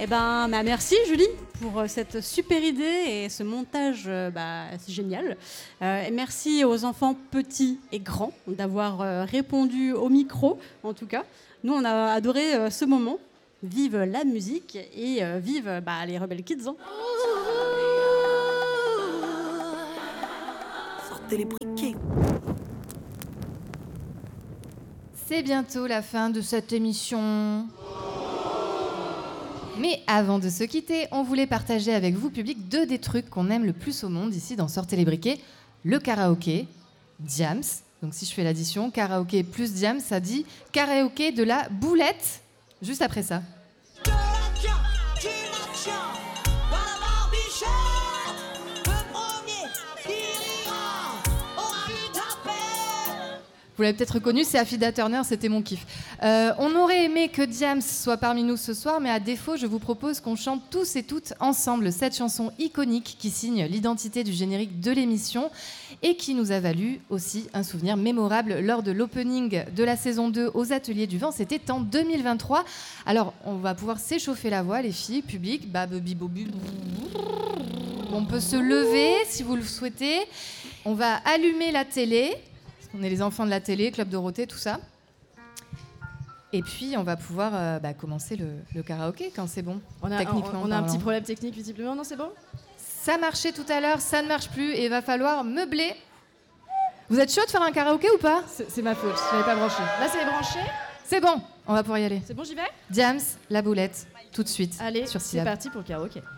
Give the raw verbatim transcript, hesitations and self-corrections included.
Eh ben, bah, merci Julie pour cette super idée et ce montage, bah, c'est génial. Euh, et merci aux enfants petits et grands d'avoir euh, répondu au micro, en tout cas. Nous, on a adoré euh, ce moment. Vive la musique et euh, vive bah, les Rebel Kids. Hein. Sortez les briquets. C'est bientôt la fin de cette émission. Mais avant de se quitter, on voulait partager avec vous, public, deux des trucs qu'on aime le plus au monde ici dans Sortez les briquets. Le karaoké, Diams. Donc si je fais l'addition, karaoké plus Diams, ça dit karaoké de la boulette. Juste après ça. Vous l'avez peut-être reconnu, c'est Affida Turner, c'était mon kiff. Euh, on aurait aimé que Diams soit parmi nous ce soir, mais à défaut, je vous propose qu'on chante tous et toutes ensemble cette chanson iconique qui signe l'identité du générique de l'émission et qui nous a valu aussi un souvenir mémorable lors de l'opening de la saison deux aux Ateliers du Vent. C'était en deux mille vingt-trois. Alors, on va pouvoir s'échauffer la voix, les filles, public. Babebibobu. On peut se lever si vous le souhaitez. On va allumer la télé. On est les enfants de la télé, Club Dorothée, tout ça. Et puis, on va pouvoir euh, bah, commencer le, le karaoké quand c'est bon, on a, techniquement on, on a un parlant. petit problème technique, visiblement. Non, c'est bon ? Ça marchait tout à l'heure, ça ne marche plus et il va falloir meubler. Vous êtes chaud de faire un karaoké ou pas ? c'est, c'est ma faute, je n'avais pas branché. Là, c'est branché ? C'est bon, on va pouvoir y aller. C'est bon, j'y vais ? Diams, la boulette, tout de suite. Allez, sur c'est Syllab. parti pour le karaoké.